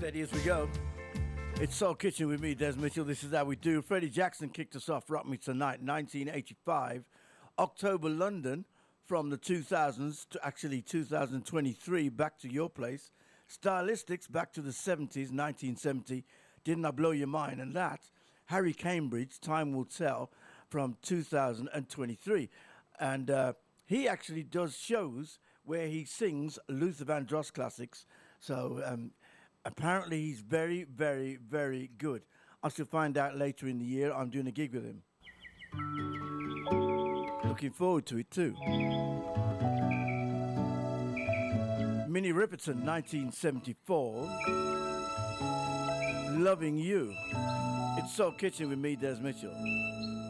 Steady as we go. It's Soul Kitchen with me, Des Mitchell. This is how we do. Freddie Jackson kicked us off, Rock Me Tonight, 1985. October, London, from the 2000s to actually 2023, Back to Your Place. Stylistics, back to the 70s, 1970, Didn't I Blow Your Mind? And that, Harry Cambridge, Time Will Tell, from 2023. And he actually does shows where he sings Luther Vandross classics. So apparently he's very, very, very good. I shall find out later in the year. I'm doing a gig with him. Looking forward to it too. Minnie Riperton, 1974. Loving You. It's Soul Kitchen with me, Des Mitchell.